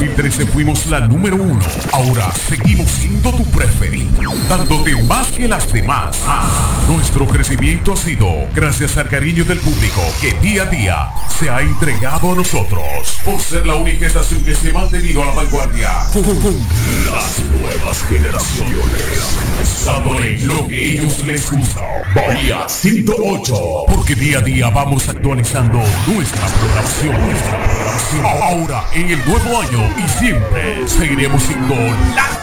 2013 fuimos la número 1. Ahora seguimos siendo tu preferido, dándote más que las demás. Nuestro crecimiento ha sido gracias al cariño del público que día a día se ha entregado a nosotros, por ser la única estación que se ha mantenido a la vanguardia con las nuevas generaciones, dándole lo que ellos les gusta. Bahía 108, porque día a día vamos actualizando nuestra programación. Ahora en el nuevo año y siempre seguiremos siendo la